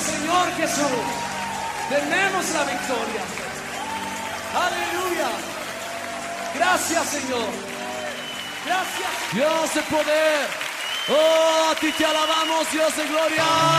Señor Jesús. Tenemos la victoria. Aleluya. Gracias, Señor. Gracias. Dios de poder. Oh, a ti te alabamos, Dios de gloria.